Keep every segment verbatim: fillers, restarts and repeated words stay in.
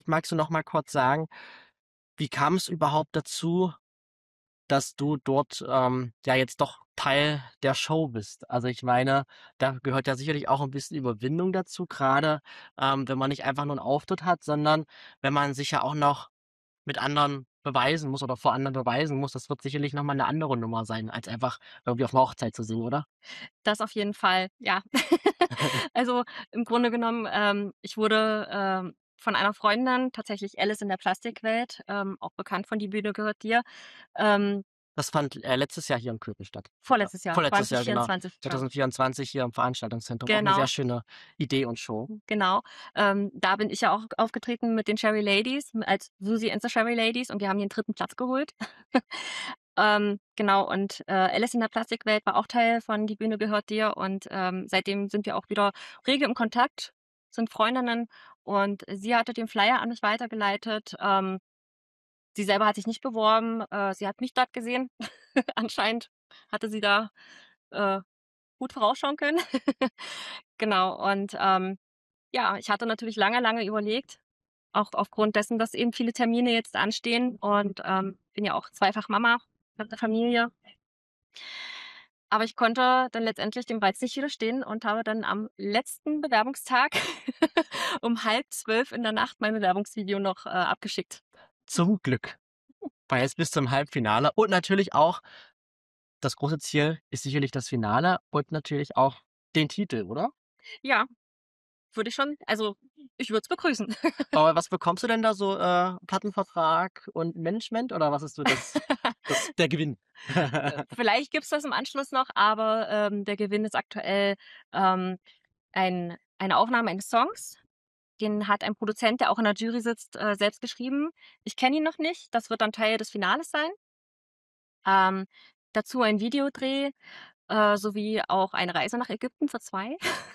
magst du noch mal kurz sagen, wie kam es überhaupt dazu, dass du dort ähm, ja jetzt doch Teil der Show bist? Also ich meine, da gehört ja sicherlich auch ein bisschen Überwindung dazu, gerade ähm, wenn man nicht einfach nur einen Auftritt hat, sondern wenn man sich ja auch noch mit anderen beweisen muss oder vor anderen beweisen muss. Das wird sicherlich noch mal 'ne andere Nummer sein, als einfach irgendwie auf 'ner Hochzeit zu singen, oder? Das auf jeden Fall, ja. Also, im Grunde genommen, ähm, ich wurde, ähm, von einer Freundin, tatsächlich Alice in der Plastikwelt, ähm, auch bekannt von „Die Bühne gehört dir“, ähm Das fand, äh, letztes Jahr hier in Köthen statt. Ja, vorletztes Jahr, vorletztes Jahr, genau. zwanzig vierundzwanzig, Entschuldigung. zwanzig vierundzwanzig hier im Veranstaltungszentrum. Auch 'ne sehr Genau, schöne Idee und Show. genau. Ähm, da bin ich ja auch aufgetreten mit den Cherry Ladies, als Susie and the Cherry Ladies, und wir haben den dritten Platz geholt. Ähm, genau, und, äh, Alice in der Plastikwelt war auch Teil von „Die Bühne gehört dir“, und, ähm, seitdem sind wir auch wieder rege im Kontakt, sind Freundinnen, und sie hatte den Flyer an mich weitergeleitet. Ähm, sie selber hat sich nicht beworben, äh, sie hat mich dort gesehen. Anscheinend hatte sie da, äh, gut vorausschauen können. Genau, und, ähm, ja, ich hatte natürlich lange, lange überlegt, auch aufgrund dessen, dass eben viele Termine jetzt anstehen, und, ähm, bin ja auch zweifach Mama, habe 'ne Familie. Aber ich konnte dann letztendlich dem Reiz nicht widerstehen und habe dann am letzten Bewerbungstag um halb zwölf in der Nacht mein Bewerbungsvideo noch, äh, abgeschickt. Zum Glück, weil jetzt bis zum Halbfinale und natürlich auch das große Ziel ist sicherlich das Finale und natürlich auch den Titel, oder? Ja, würde ich schon, also, ich würde es begrüßen. Aber was bekommst du denn da so, äh, Plattenvertrag und Management oder was ist so das das der Gewinn? Äh, vielleicht gibt's das im Anschluss noch, aber, ähm, der Gewinn ist aktuell, ähm, ein eine Aufnahme eines Songs. Den hat ein Produzent, der auch in der Jury sitzt, äh, selbst geschrieben. Ich kenne ihn noch nicht. Das wird dann Teil des Finales sein. Ähm, dazu ein Videodreh, äh, sowie auch eine Reise nach Ägypten für zwei.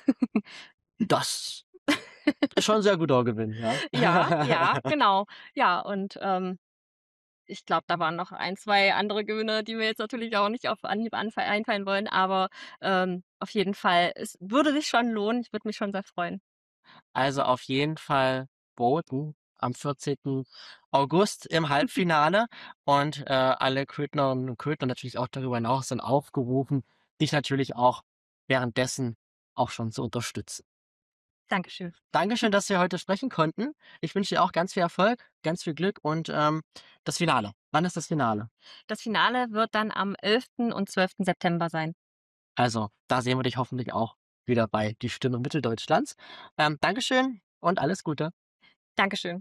Das ist schon 'n sehr guter Gewinn, ja. Ja, ja, genau. Ja, und, ähm, ich glaube, da waren noch ein, zwei andere Gewinne, die mir jetzt natürlich auch nicht auf Anhieb anfal einfallen wollen, aber, ähm, auf jeden Fall, es würde sich schon lohnen. Ich würde mich schon sehr freuen. Also, auf jeden Fall voten am vierzehnten August im Halbfinale und, äh, alle Köthnerinnen und Köthner natürlich auch darüber hinaus sind aufgerufen, dich natürlich auch währenddessen auch schon zu unterstützen. Dankeschön. Dankeschön, dass wir heute sprechen konnten. Ich wünsche dir auch ganz viel Erfolg, ganz viel Glück und, ähm, das Finale. Wann ist das Finale? Das Finale wird dann am elften und zwölften September sein. Also, da sehen wir dich hoffentlich auch wieder bei „Die Stimme Mitteldeutschlands“. Ähm, Dankeschön und alles Gute. Dankeschön.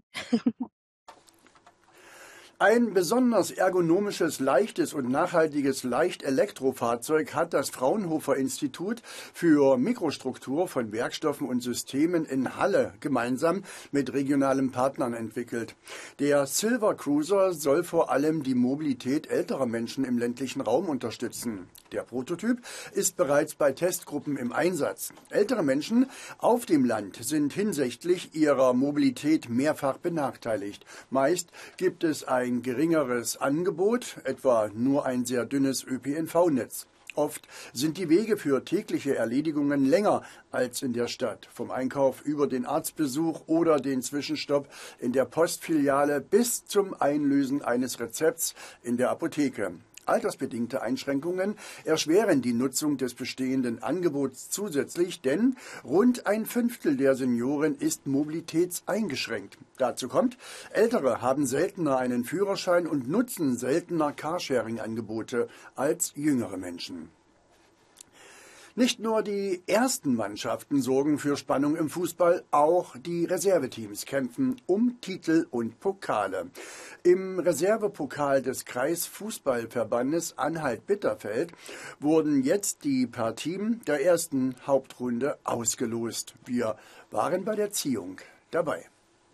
Ein besonders ergonomisches, leichtes und nachhaltiges Leicht-Elektrofahrzeug hat das Fraunhofer-Institut für Mikrostruktur von Werkstoffen und Systemen in Halle gemeinsam mit regionalen Partnern entwickelt. Der Silver Cruiser soll vor allem die Mobilität älterer Menschen im ländlichen Raum unterstützen. Der Prototyp ist bereits bei Testgruppen im Einsatz. Ältere Menschen auf dem Land sind hinsichtlich ihrer Mobilität mehrfach benachteiligt. Meist gibt es ein geringeres Angebot, etwa nur ein sehr dünnes Ö P N V-Netz. Oft sind die Wege für tägliche Erledigungen länger als in der Stadt. Vom Einkauf über den Arztbesuch oder den Zwischenstopp in der Postfiliale bis zum Einlösen eines Rezepts in der Apotheke. Altersbedingte Einschränkungen erschweren die Nutzung des bestehenden Angebots zusätzlich, denn rund ein Fünftel der Senioren ist mobilitätseingeschränkt. Dazu kommt, Ältere haben seltener einen Führerschein und nutzen seltener Carsharing-Angebote als jüngere Menschen. Nicht nur die ersten Mannschaften sorgen für Spannung im Fußball, auch die Reserveteams kämpfen um Titel und Pokale. Im Reservepokal des Kreisfußballverbandes Anhalt-Bitterfeld wurden jetzt die Partien der ersten Hauptrunde ausgelost. Wir waren bei der Ziehung dabei.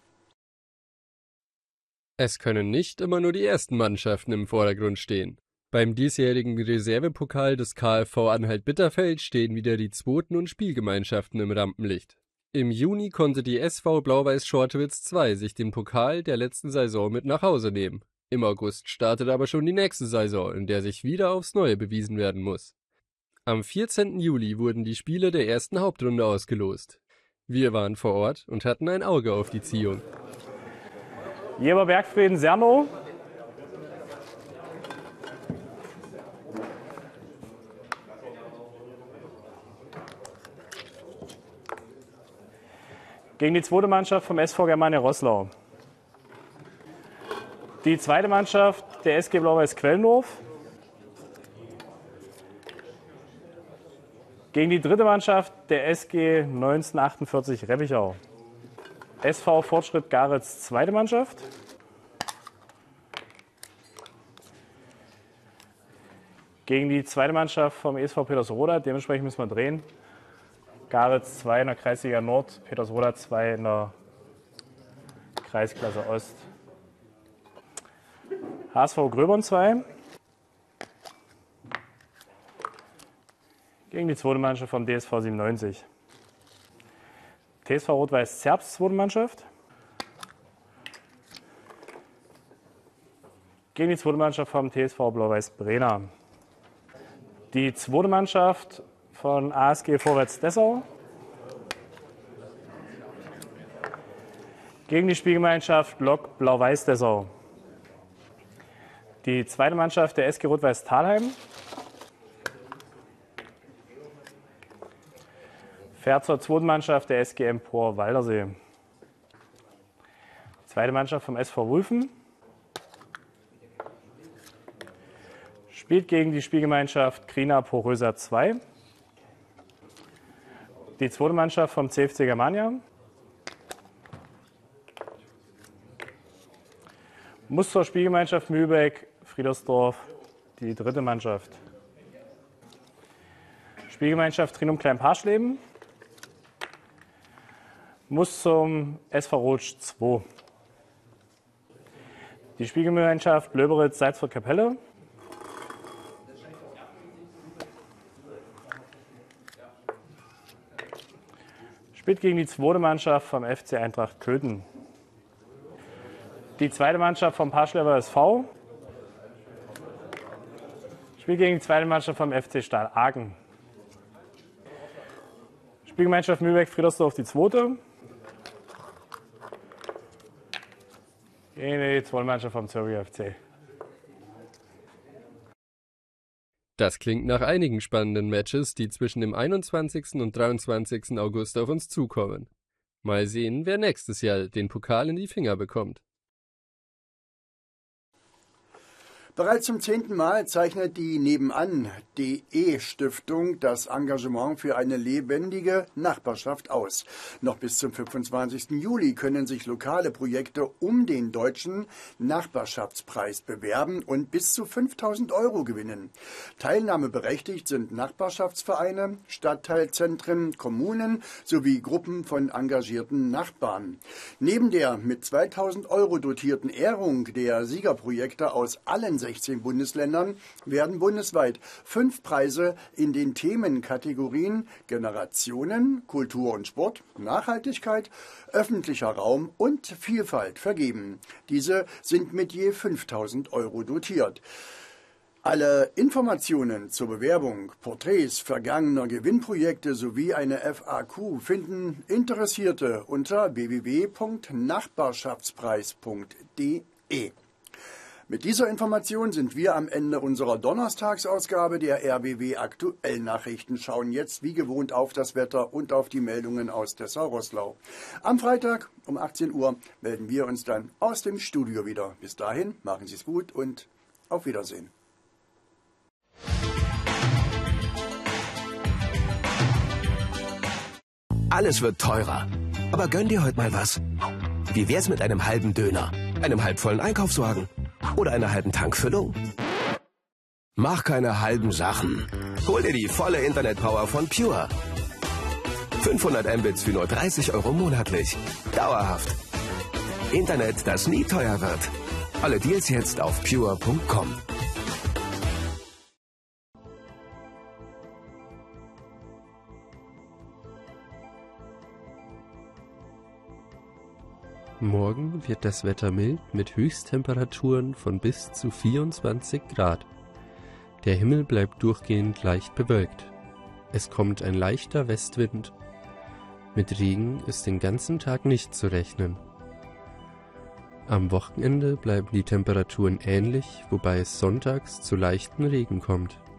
Es können nicht immer nur die ersten Mannschaften im Vordergrund stehen. Beim diesjährigen Reservepokal des K f V Anhalt-Bitterfeld stehen wieder die zweiten und Spielgemeinschaften im Rampenlicht. Im Juni konnte die S V Blau-Weiß Schortewitz zwei sich den Pokal der letzten Saison mit nach Hause nehmen. Im August startet aber schon die nächste Saison, in der sich wieder aufs Neue bewiesen werden muss. Am vierzehnten Juli wurden die Spiele der ersten Hauptrunde ausgelost. Wir waren vor Ort und hatten ein Auge auf die Ziehung. Jeber Bergfrieden Sernow. Gegen die zweite Mannschaft vom S V Germania Roßlau. Die zweite Mannschaft der S G Blau-Weiß Quellendorf. Gegen die dritte Mannschaft der S G neunzehnhundertachtundvierzig Reppichau. S V Fortschritt Garitz, zweite Mannschaft. Gegen die zweite Mannschaft vom E S V Petersroda, dementsprechend müssen wir drehen. Garitz zwei in der Kreisliga Nord, Petersroda zwei in der Kreisklasse Ost. H S V Gröbern zwei. Gegen die zweite Mannschaft vom D S V siebenundneunzig. T S V Rot-Weiß Zerbst, zweite Mannschaft. Gegen die zweite Mannschaft vom T S V Blau-Weiß Brena. Die zweite Mannschaft von A S G Vorwärts Dessau. Gegen die Spielgemeinschaft Lok Blau-Weiß Dessau. Die zweite Mannschaft der S G Rot-Weiß Thalheim. Fährt zur zweiten Mannschaft der S G Empor Waldersee. Zweite Mannschaft vom S V Wulfen. Spielt gegen die Spielgemeinschaft Krina Porösa zwei. Die zweite Mannschaft vom C F C Germania. Muss zur Spielgemeinschaft Mühlbeck Friedersdorf, die dritte Mannschaft. Spielgemeinschaft Trinum Klein-Parschleben. Muss zum S V Rotsch zwei. Die Spielgemeinschaft Löberitz Salzburg Kapelle. Spielt gegen die zweite Mannschaft vom F C Eintracht Köthen. Die zweite Mannschaft vom Parschlever S V. Spielt gegen die zweite Mannschaft vom F C Stahl Aachen. Spielgemeinschaft Mühlbeck-Friedersdorf die zweite. Gegen die zweite Mannschaft vom Zürcher F C. Das klingt nach einigen spannenden Matches, die zwischen dem einundzwanzigsten und dreiundzwanzigsten August auf uns zukommen. Mal sehen, wer nächstes Jahr den Pokal in die Finger bekommt. Bereits zum zehnten Mal zeichnet die Nebenan.de Stiftung das Engagement für eine lebendige Nachbarschaft aus. Noch bis zum fünfundzwanzigsten Juli können sich lokale Projekte um den Deutschen Nachbarschaftspreis bewerben und bis zu fünftausend Euro gewinnen. Teilnahmeberechtigt sind Nachbarschaftsvereine, Stadtteilzentren, Kommunen sowie Gruppen von engagierten Nachbarn. Neben der mit zweitausend Euro dotierten Ehrung der Siegerprojekte aus allen sechzehn Bundesländern werden bundesweit fünf Preise in den Themenkategorien Generationen, Kultur und Sport, Nachhaltigkeit, öffentlicher Raum und Vielfalt vergeben. Diese sind mit je fünftausend Euro dotiert. Alle Informationen zur Bewerbung, Porträts vergangener Gewinnprojekte sowie eine F A Q finden Interessierte unter w w w punkt nachbarschaftspreis punkt d e. Mit dieser Information sind wir am Ende unserer Donnerstagsausgabe der R B W Aktuell Nachrichten. Schauen jetzt wie gewohnt auf das Wetter und auf die Meldungen aus Dessau-Roßlau. Am Freitag um achtzehn Uhr melden wir uns dann aus dem Studio wieder. Bis dahin, machen Sie es gut und auf Wiedersehen. Alles wird teurer. Aber gönn dir heute mal was. Wie wär's mit einem halben Döner, einem halbvollen Einkaufswagen oder einer halben Tankfüllung? Mach keine halben Sachen. Hol dir die volle Internetpower von Pure. fünfhundert Mbits für nur dreißig Euro monatlich. Dauerhaft. Internet, das nie teuer wird. Alle Deals jetzt auf pure punkt com. Morgen wird das Wetter mild mit Höchsttemperaturen von bis zu vierundzwanzig Grad. Der Himmel bleibt durchgehend leicht bewölkt. Es kommt ein leichter Westwind. Mit Regen ist den ganzen Tag nicht zu rechnen. Am Wochenende bleiben die Temperaturen ähnlich, wobei es sonntags zu leichten Regen kommt.